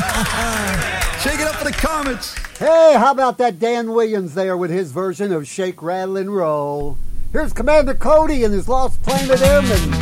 Shake it up for the Comets. Hey, how about that Dan Williams there with his version of Shake, Rattle, and Roll? Here's Commander Cody and his Lost Planet Airmen.